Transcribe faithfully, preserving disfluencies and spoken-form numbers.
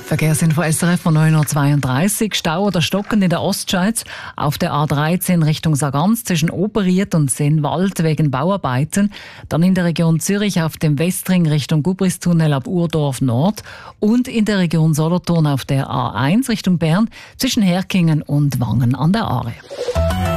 Verkehrsinfo S R F von neun Uhr zweiunddreißig. Stau oder Stocken in der Ostschweiz auf der A dreizehn Richtung Sargans zwischen Oberried und Sennwald wegen Bauarbeiten. Dann in der Region Zürich auf dem Westring Richtung Gubristunnel ab Urdorf Nord. Und in der Region Solothurn auf der A eins Richtung Bern zwischen Herkingen und Wangen an der Aare.